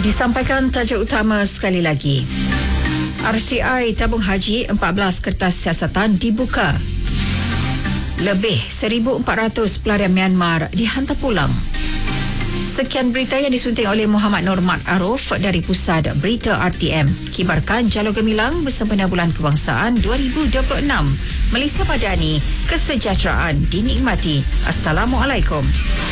Disampaikan tajuk utama sekali lagi. RCI tabung haji 14 kertas siasatan dibuka. Lebih 1,400 pelarian Myanmar dihantar pulang. Sekian berita yang disunting oleh Muhammad Normat Aruf dari Pusat Berita RTM. Kibarkan Jalur Gemilang bersempena Bulan Kebangsaan 2026. Malaysia Madani, kesejahteraan dinikmati. Assalamualaikum.